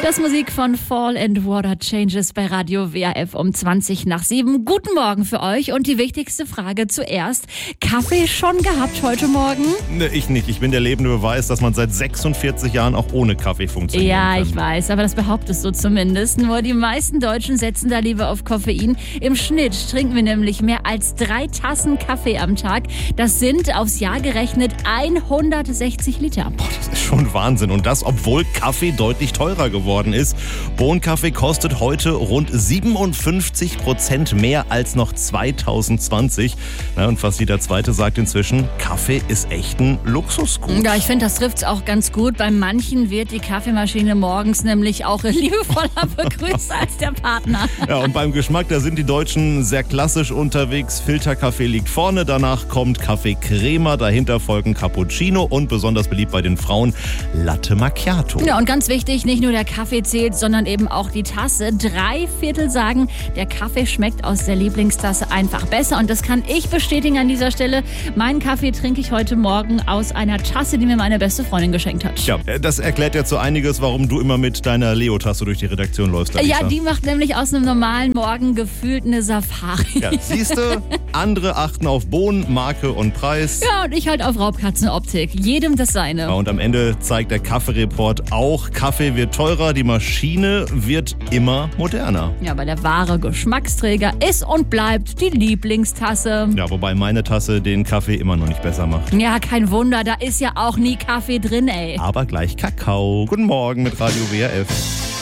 Das Musik von Fall and Water Changes bei Radio WRF um 7:20. Guten Morgen für euch und die wichtigste Frage zuerst. Kaffee schon gehabt heute Morgen? Ne, ich nicht. Ich bin der lebende Beweis, dass man seit 46 Jahren auch ohne Kaffee funktionieren kann. Ja, ich weiß, aber das behauptest du zumindest. Nur die meisten Deutschen setzen da lieber auf Koffein. Im Schnitt trinken wir nämlich mehr als 3 Tassen Kaffee am Tag. Das sind aufs Jahr gerechnet 160 Liter. Boah, das ist schon Wahnsinn. Und das, obwohl Kaffee deutlich teurer geworden ist. Bohnenkaffee kostet heute rund 57% mehr als noch 2020. Und fast jeder Zweite sagt inzwischen, Kaffee ist echt ein Luxusgut. Ja, ich finde, das trifft es auch ganz gut. Bei manchen wird die Kaffeemaschine morgens nämlich auch liebevoller begrüßt als der Partner. Ja, und beim Geschmack, da sind die Deutschen sehr klassisch unterwegs. Filterkaffee liegt vorne, danach kommt Kaffee Crema, dahinter folgen Cappuccino und besonders beliebt bei den Frauen Latte Macchiato. Ja, und ganz wichtig, nicht nur der Kaffee zählt, sondern eben auch die Tasse. 3/4 sagen, der Kaffee schmeckt aus der Lieblingstasse einfach besser. Und das kann ich bestätigen an dieser Stelle. Meinen Kaffee trinke ich heute Morgen aus einer Tasse, die mir meine beste Freundin geschenkt hat. Ja, das erklärt jetzt so einiges, warum du immer mit deiner Leo-Tasse durch die Redaktion läufst, Alisa. Ja, die macht nämlich aus einem normalen Morgen gefühlt eine Safari. Ja, siehste, andere achten auf Bohnen, Marke und Preis. Ja, und ich halt auf Raubkatzenoptik. Jedem das seine. Ja, und am Ende zeigt der Kaffeereport auch, Kaffee wird teurer, die Maschine wird immer moderner. Ja, aber der wahre Geschmacksträger ist und bleibt die Lieblingstasse. Ja, wobei meine Tasse den Kaffee immer noch nicht besser macht. Ja, kein Wunder, da ist ja auch nie Kaffee drin, ey. Aber gleich Kakao. Guten Morgen mit Radio WRF.